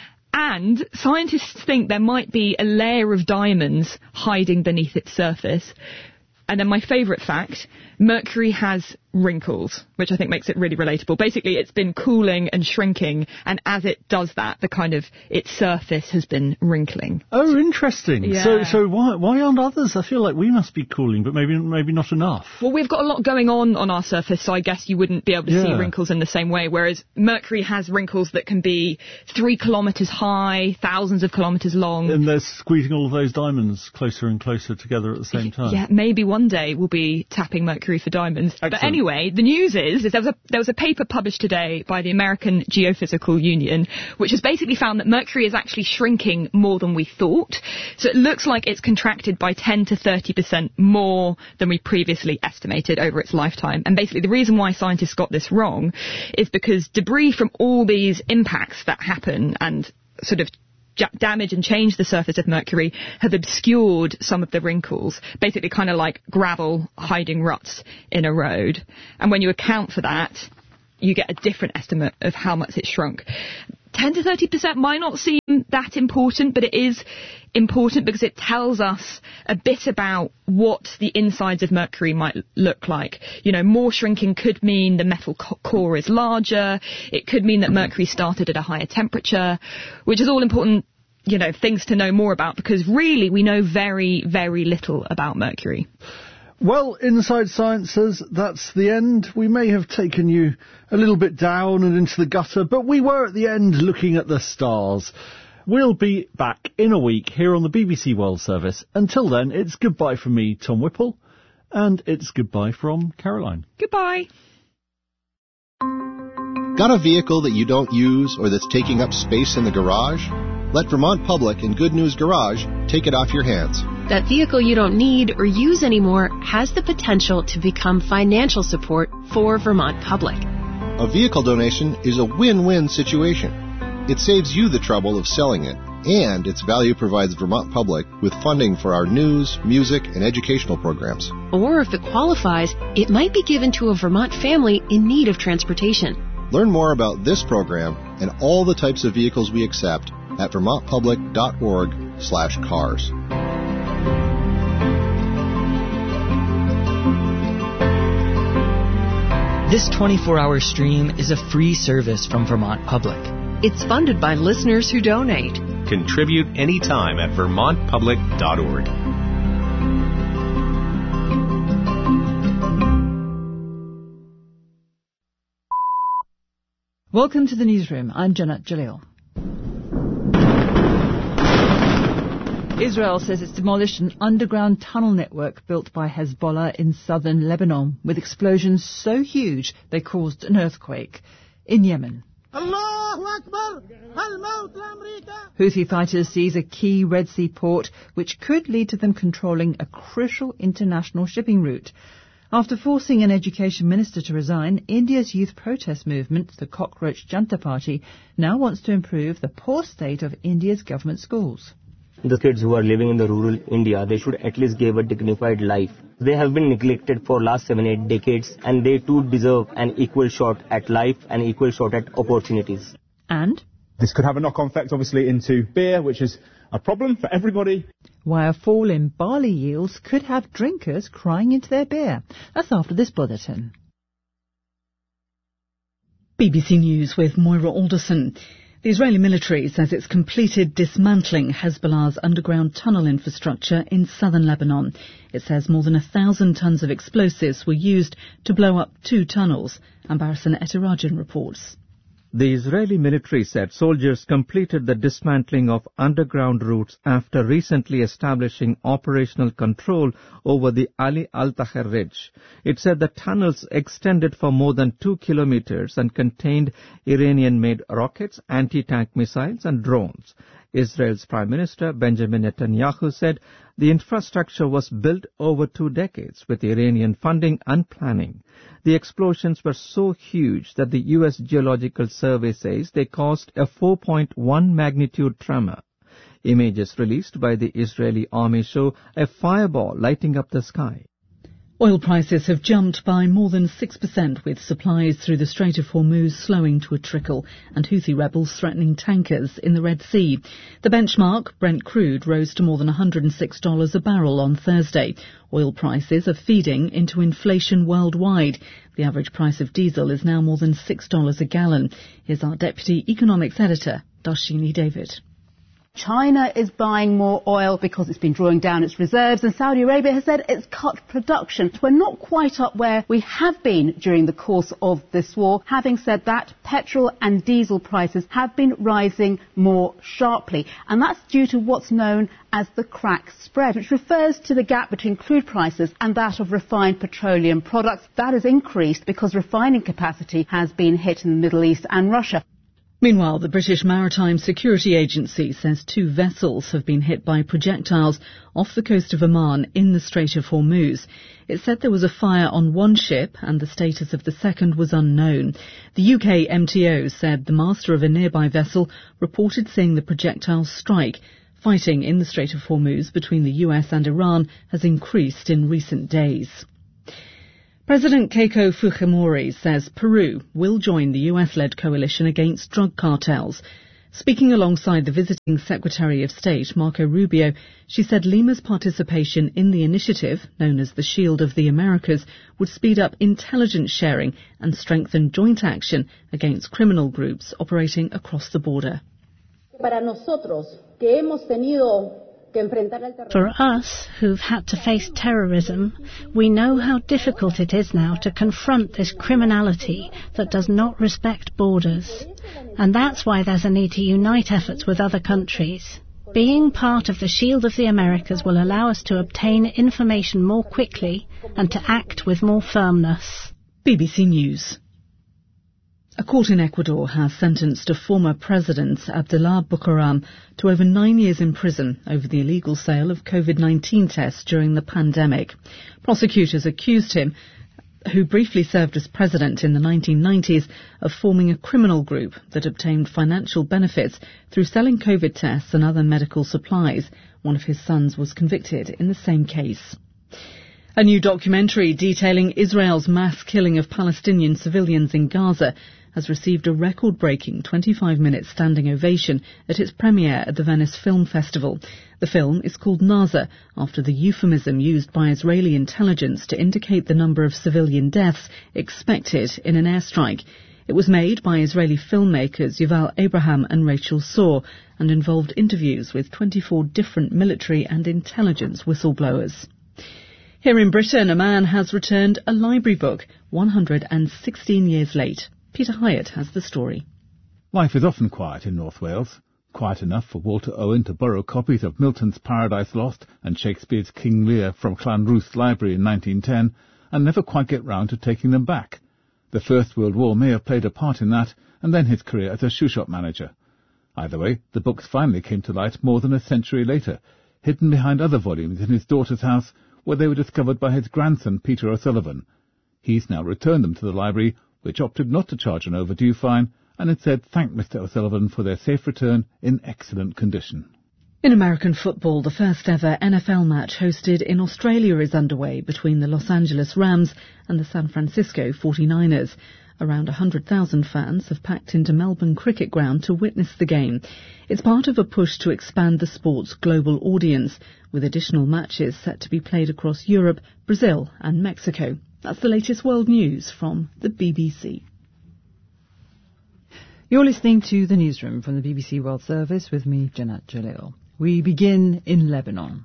And scientists think there might be a layer of diamonds hiding beneath its surface. And then my favourite fact, Mercury has wrinkles, which I think makes it really relatable. Basically, it's been cooling and shrinking, and as it does that, the kind of its surface has been wrinkling. Oh, interesting. Yeah. So, so why why aren't others? I feel like we must be cooling, but maybe maybe not enough. Well, we've got a lot going on on our surface, so I guess you wouldn't be able to yeah. see wrinkles in the same way. Whereas Mercury has wrinkles that can be three kilometres high, thousands of kilometres long, and they're squeezing all of those diamonds closer and closer together at the same time. Yeah, maybe one day we'll be tapping Mercury for diamonds. Excellent. But anyway, the news is, is there was a there was a paper published today by the American Geophysical Union, which has basically found that Mercury is actually shrinking more than we thought. So it looks like it's contracted by ten to thirty percent more than we previously estimated over its lifetime. And basically the reason why scientists got this wrong is because debris from all these impacts that happen and sort of damage and change the surface of Mercury have obscured some of the wrinkles, basically kind of like gravel hiding ruts in a road. And when you account for that, you get a different estimate of how much it's shrunk. ten to thirty percent might not seem that important, but it is important because it tells us a bit about what the insides of Mercury might look like. You know, more shrinking could mean the metal co- core is larger. It could mean that Mercury started at a higher temperature, which is all important, you know, things to know more about, because really we know very, very little about Mercury. Well, Inside Sciences, that's the end. We may have taken you a little bit down and into the gutter, but we were at the end looking at the stars. We'll be back in a week here on the B B C World Service. Until then, it's goodbye from me, Tom Whipple, and it's goodbye from Caroline. Goodbye. Got a vehicle that you don't use or that's taking up space in the garage? Let Vermont Public and Good News Garage take it off your hands. That vehicle you don't need or use anymore has the potential to become financial support for Vermont Public. A vehicle donation is a win-win situation. It saves you the trouble of selling it, and its value provides Vermont Public with funding for our news, music, and educational programs. Or if it qualifies, it might be given to a Vermont family in need of transportation. Learn more about this program and all the types of vehicles we accept at vermontpublic.org slash cars. This twenty-four hour stream is a free service from Vermont Public. It's funded by listeners who donate. Contribute anytime at vermont public dot org. Welcome to the newsroom. I'm Janet Jalil. Israel says it's demolished an underground tunnel network built by Hezbollah in southern Lebanon with explosions so huge they caused an earthquake. In Yemen, Houthi fighters seize a key Red Sea port which could lead to them controlling a crucial international shipping route. After forcing an education minister to resign, India's youth protest movement, the Cockroach Janta Party, now wants to improve the poor state of India's government schools. The kids who are living in the rural India, they should at least give a dignified life. They have been neglected for last seven, eight decades, and they too deserve an equal shot at life and equal shot at opportunities. And? This could have a knock-on effect, obviously, into beer, which is a problem for everybody. Why a fall in barley yields could have drinkers crying into their beer. That's after this bulletin. B B C News with Moira Alderson. The Israeli military says it's completed dismantling Hezbollah's underground tunnel infrastructure in southern Lebanon. It says more than a thousand tons of explosives were used to blow up two tunnels. Ambarasan Etirajan reports. The Israeli military said soldiers completed the dismantling of underground routes after recently establishing operational control over the Ali Al-Tahir Ridge. It said the tunnels extended for more than two kilometers and contained Iranian-made rockets, anti-tank missiles and drones. Israel's Prime Minister Benjamin Netanyahu said the infrastructure was built over two decades with Iranian funding and planning. The explosions were so huge that the U S Geological Survey says they caused a four point one magnitude tremor. Images released by the Israeli army show a fireball lighting up the sky. Oil prices have jumped by more than six percent, with supplies through the Strait of Hormuz slowing to a trickle and Houthi rebels threatening tankers in the Red Sea. The benchmark, Brent crude, rose to more than one hundred six dollars a barrel on Thursday. Oil prices are feeding into inflation worldwide. The average price of diesel is now more than six dollars a gallon. Here's our Deputy Economics Editor, Darshini David. China is buying more oil because it's been drawing down its reserves, and Saudi Arabia has said it's cut production. We're not quite up where we have been during the course of this war. Having said that, petrol and diesel prices have been rising more sharply, and that's due to what's known as the crack spread, which refers to the gap between crude prices and that of refined petroleum products. That has increased because refining capacity has been hit in the Middle East and Russia. Meanwhile, the British Maritime Security Agency says two vessels have been hit by projectiles off the coast of Oman in the Strait of Hormuz. It said there was a fire on one ship and the status of the second was unknown. The U K M T O said the master of a nearby vessel reported seeing the projectiles strike. Fighting in the Strait of Hormuz between the U S and Iran has increased in recent days. President Keiko Fujimori says Peru will join the U S-led coalition against drug cartels. Speaking alongside the visiting Secretary of State, Marco Rubio, she said Lima's participation in the initiative, known as the Shield of the Americas, would speed up intelligence sharing and strengthen joint action against criminal groups operating across the border. Para nosotros, que hemos tenido For us, who've had to face terrorism, we know how difficult it is now to confront this criminality that does not respect borders. And that's why there's a need to unite efforts with other countries. Being part of the Shield of the Americas will allow us to obtain information more quickly and to act with more firmness. B B C News. A court in Ecuador has sentenced a former president, Abdullah Bucaram, to over nine years in prison over the illegal sale of COVID nineteen tests during the pandemic. Prosecutors accused him, who briefly served as president in the nineteen nineties, of forming a criminal group that obtained financial benefits through selling COVID tests and other medical supplies. One of his sons was convicted in the same case. A new documentary detailing Israel's mass killing of Palestinian civilians in Gaza has received a record-breaking twenty-five minute standing ovation at its premiere at the Venice Film Festival. The film is called Naza, after the euphemism used by Israeli intelligence to indicate the number of civilian deaths expected in an airstrike. It was made by Israeli filmmakers Yuval Abraham and Rachel Saw and involved interviews with twenty-four different military and intelligence whistleblowers. Here in Britain, a man has returned a library book one hundred sixteen years late. Peter Hyatt has the story. Life is often quiet in North Wales. Quiet enough for Walter Owen to borrow copies of Milton's Paradise Lost and Shakespeare's King Lear from Llanrwst Library in nineteen ten, and never quite get round to taking them back. The First World War may have played a part in that, and then his career as a shoe shop manager. Either way, the books finally came to light more than a century later, hidden behind other volumes in his daughter's house, where they were discovered by his grandson, Peter O'Sullivan. He's now returned them to the library, which opted not to charge an overdue fine, and instead thanked Mister O'Sullivan for their safe return in excellent condition. In American football, the first ever N F L match hosted in Australia is underway between the Los Angeles Rams and the San Francisco forty-niners. Around one hundred thousand fans have packed into Melbourne Cricket Ground to witness the game. It's part of a push to expand the sport's global audience, with additional matches set to be played across Europe, Brazil and Mexico. That's the latest world news from the B B C. You're listening to the newsroom from the B B C World Service with me, Janat Jalil. We begin in Lebanon.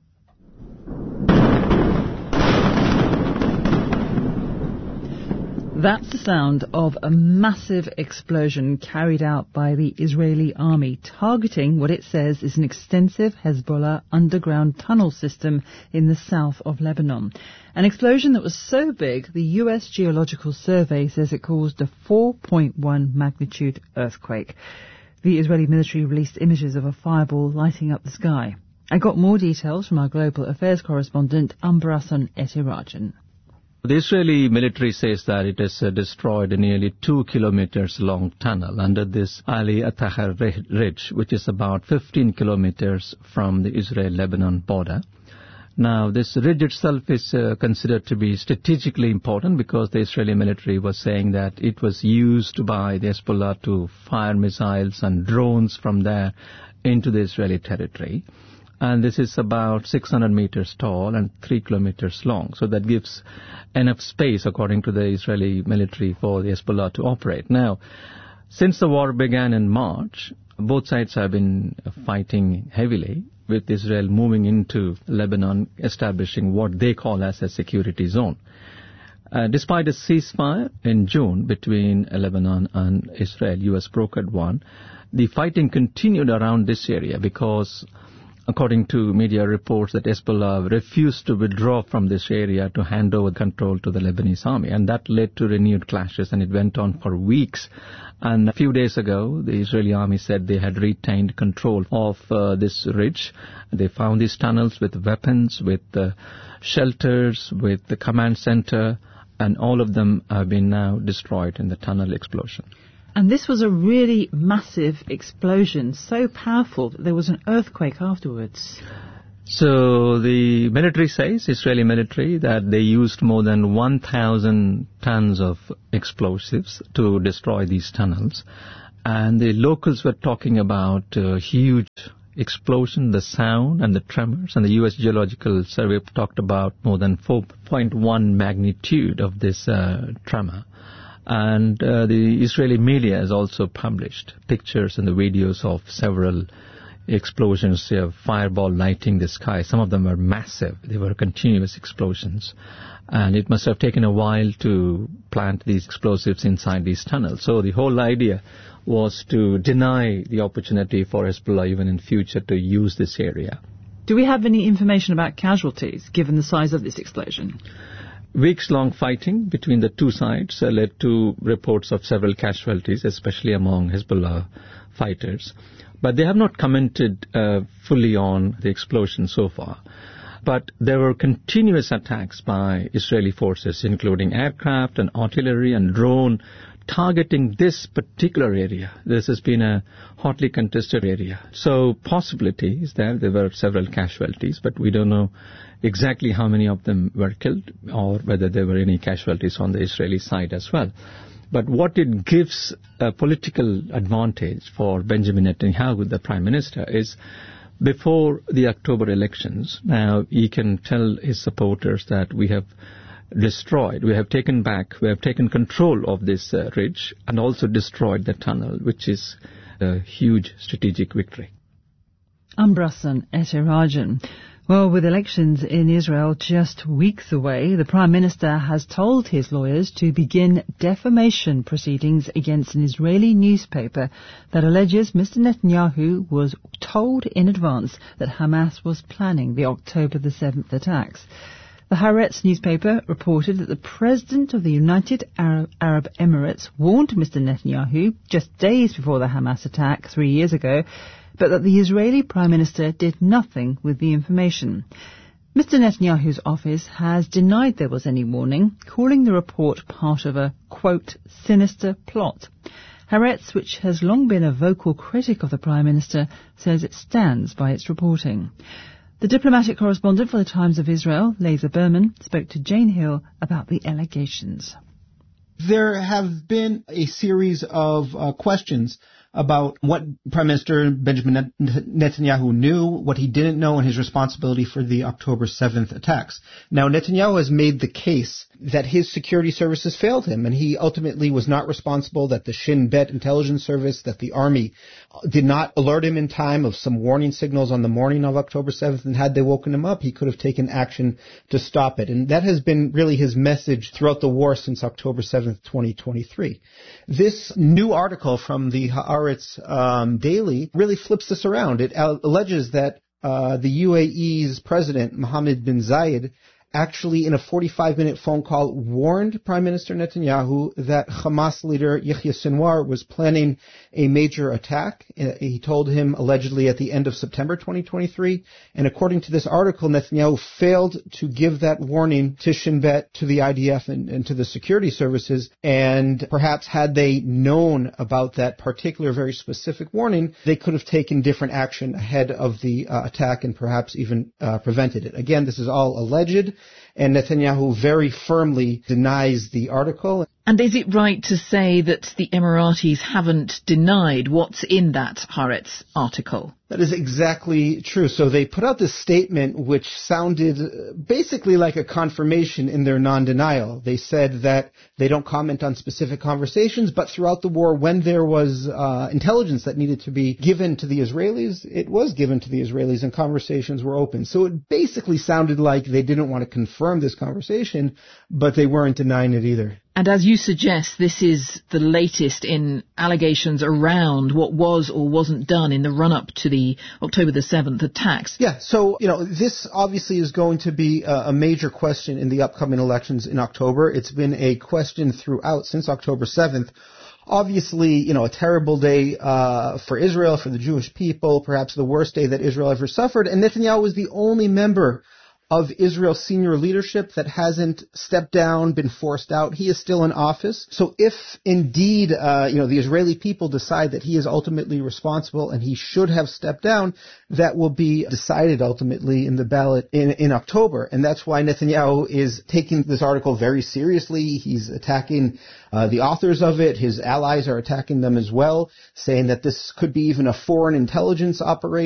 That's the sound of a massive explosion carried out by the Israeli army, targeting what it says is an extensive Hezbollah underground tunnel system in the south of Lebanon. An explosion that was so big, the U S Geological Survey says it caused a four point one magnitude earthquake. The Israeli military released images of a fireball lighting up the sky. I got more details from our global affairs correspondent, Ambrason Etirajan. The Israeli military says that it has uh, destroyed a nearly two kilometers long tunnel under this Ali Al-Tahar Ridge, which is about fifteen kilometers from the Israel-Lebanon border. Now, this ridge itself is uh, considered to be strategically important because the Israeli military was saying that it was used by the Hezbollah to fire missiles and drones from there into the Israeli territory. And this is about six hundred meters tall and three kilometers long. So that gives enough space, according to the Israeli military, for the Hezbollah to operate. Now, since the war began in March, both sides have been fighting heavily, with Israel moving into Lebanon, establishing what they call as a security zone. Uh, despite a ceasefire in June between Lebanon and Israel, U S brokered one, the fighting continued around this area because according to media reports, that Hezbollah refused to withdraw from this area to hand over control to the Lebanese army. And that led to renewed clashes, and it went on for weeks. And a few days ago, the Israeli army said they had retained control of uh, this ridge. They found these tunnels with weapons, with uh, shelters, with the command center, and all of them have been now destroyed in the tunnel explosion. And this was a really massive explosion, so powerful that there was an earthquake afterwards. So the military says, Israeli military, that they used more than one thousand tons of explosives to destroy these tunnels. And the locals were talking about a huge explosion, the sound and the tremors. And the U S Geological Survey talked about more than four point one magnitude of this uh, tremor. And uh, the Israeli media has also published pictures and the videos of several explosions, uh, fireball lighting the sky. Some of them were massive. They were continuous explosions. And it must have taken a while to plant these explosives inside these tunnels. So the whole idea was to deny the opportunity for Hezbollah even in future to use this area. Do we have any information about casualties, given the size of this explosion? Weeks-long fighting between the two sides uh, led to reports of several casualties, especially among Hezbollah fighters. But they have not commented uh, fully on the explosion so far. But there were continuous attacks by Israeli forces, including aircraft and artillery and drone, targeting this particular area. This has been a hotly contested area. So possibility is there. There were several casualties, but we don't know exactly how many of them were killed or whether there were any casualties on the Israeli side as well. But what it gives a political advantage for Benjamin Netanyahu, the Prime Minister, is before the October elections, now he can tell his supporters that we have destroyed, we have taken back, we have taken control of this uh, ridge and also destroyed the tunnel, which is a huge strategic victory. Ambrasan Etirajan. Well, with elections in Israel just weeks away, the Prime Minister has told his lawyers to begin defamation proceedings against an Israeli newspaper that alleges Mister Netanyahu was told in advance that Hamas was planning the October the seventh attacks. The Haaretz newspaper reported that the President of the United Arab, Arab Emirates warned Mister Netanyahu just days before the Hamas attack three years ago, but that the Israeli Prime Minister did nothing with the information. Mister Netanyahu's office has denied there was any warning, calling the report part of a, quote, sinister plot. Haaretz, which has long been a vocal critic of the Prime Minister, says it stands by its reporting. The diplomatic correspondent for the Times of Israel, Leza Berman, spoke to Jane Hill about the allegations. There have been a series of uh, questions about what Prime Minister Benjamin Netanyahu knew, what he didn't know, and his responsibility for the October seventh attacks. Now, Netanyahu has made the case that his security services failed him, and he ultimately was not responsible, that the Shin Bet intelligence service, that the army did not alert him in time of some warning signals on the morning of October seventh, and had they woken him up, he could have taken action to stop it. And that has been really his message throughout the war since October seventh, twenty twenty-three. This new article from the Haaretz um, Daily really flips this around. It alleges that uh, the U A E's president, Mohammed bin Zayed, actually in a forty-five minute phone call warned Prime Minister Netanyahu that Hamas leader Yahya Sinwar was planning a major attack. He told him allegedly at the end of September twenty twenty-three. And according to this article, Netanyahu failed to give that warning to Shin Bet, to the I D F, and, and to the security services. And perhaps had they known about that particular very specific warning, they could have taken different action ahead of the uh, attack and perhaps even uh, prevented it. Again, this is all alleged, and Netanyahu very firmly denies the article. And is it right to say that the Emiratis haven't denied what's in that Haaretz article? That is exactly true. So they put out this statement which sounded basically like a confirmation in their non-denial. They said that they don't comment on specific conversations, but throughout the war, when there was uh, intelligence that needed to be given to the Israelis, it was given to the Israelis and conversations were open. So it basically sounded like they didn't want to confirm this conversation, but they weren't denying it either. And as you suggest, this is the latest in allegations around what was or wasn't done in the run-up to the October the seventh attacks. Yeah, so, you know, this obviously is going to be a, a major question in the upcoming elections in October. It's been a question throughout since October seventh. Obviously, you know, a terrible day uh, for Israel, for the Jewish people, perhaps the worst day that Israel ever suffered. And Netanyahu was the only member of Israel's senior leadership that hasn't stepped down, been forced out. He is still in office. So if indeed, uh, you know, the Israeli people decide that he is ultimately responsible and he should have stepped down, that will be decided ultimately in the ballot in, in October. And that's why Netanyahu is taking this article very seriously. He's attacking uh, the authors of it. His allies are attacking them as well, saying that this could be even a foreign intelligence operation.